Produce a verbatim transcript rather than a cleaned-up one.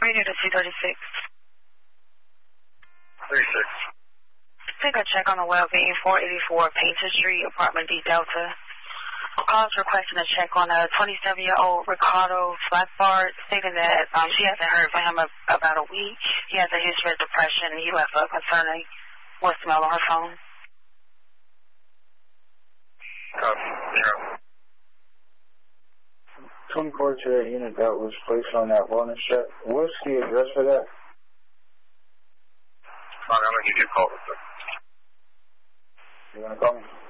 Radio to C thirty-six. thirty-six. Take a check on the well being four eighty-four Painter Street, apartment D Delta. Calls requesting a check on a twenty-seven-year-old Ricardo Slackbart, stating that um, she hasn't heard from him a, about a week. He has a history of depression, and he left a concerning voicemail on her phone. Um, yeah. twenty-four to that unit that was placed on that wellness check. What's the address for that? I'm going to give you a call. You're going to call me?